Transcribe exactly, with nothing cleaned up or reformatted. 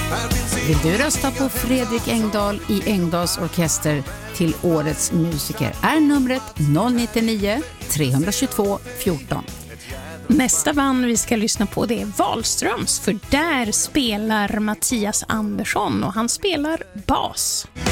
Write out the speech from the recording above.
Vill du rösta på Fredrik Engdahl i Engdahls orkester till årets musiker är numret noll nio nio tre två två fjorton. Nästa band vi ska lyssna på det är Wahlströms, för där spelar Mattias Andersson och han spelar bas.